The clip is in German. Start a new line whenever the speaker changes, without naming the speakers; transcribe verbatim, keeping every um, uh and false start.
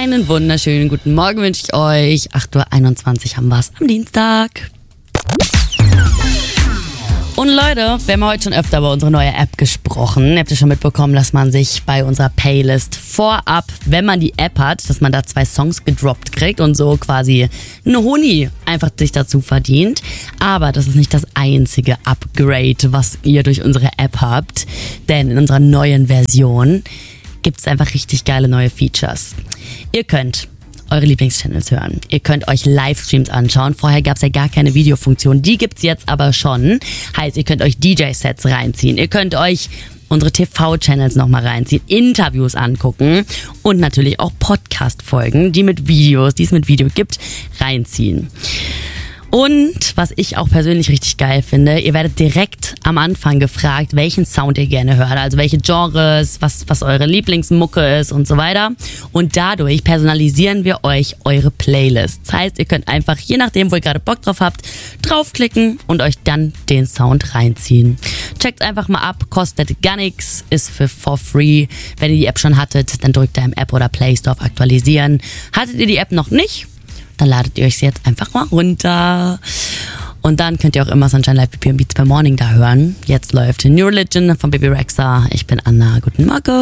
Einen wunderschönen guten Morgen wünsche ich euch. acht Uhr einundzwanzig haben wir es am Dienstag. Und Leute, wir haben heute schon öfter über unsere neue App gesprochen. Ihr habt ja schon mitbekommen, dass man sich bei unserer Playlist vorab, wenn man die App hat, dass man da zwei Songs gedroppt kriegt und so quasi einen Huni einfach sich dazu verdient. Aber das ist nicht das einzige Upgrade, was ihr durch unsere App habt. Denn in unserer neuen Version gibt es einfach richtig geile neue Features. Ihr könnt eure Lieblingschannels hören. Ihr könnt euch Livestreams anschauen. Vorher gab es ja gar keine Videofunktion. Die gibt's jetzt aber schon. Heißt, ihr könnt euch D J-Sets reinziehen. Ihr könnt euch unsere T V-Channels nochmal reinziehen, Interviews angucken und natürlich auch Podcast-Folgen, die mit Videos, die es mit Video gibt, reinziehen. Und was ich auch persönlich richtig geil finde, ihr werdet direkt am Anfang gefragt, welchen Sound ihr gerne hört, also welche Genres, was, was eure Lieblingsmucke ist und so weiter. Und dadurch personalisieren wir euch eure Playlists. Das heißt, ihr könnt einfach, je nachdem, wo ihr gerade Bock drauf habt, draufklicken und euch dann den Sound reinziehen. Checkt einfach mal ab, kostet gar nichts, ist für for free. Wenn ihr die App schon hattet, dann drückt ihr im App oder Play Store auf Aktualisieren. Hattet ihr die App noch nicht? Dann ladet ihr euch sie jetzt einfach mal runter. Und dann könnt ihr auch immer Sunshine Live B P und Beats per Morning da hören. Jetzt läuft New Religion von Baby Rexha. Ich bin Anna. Guten Morgen.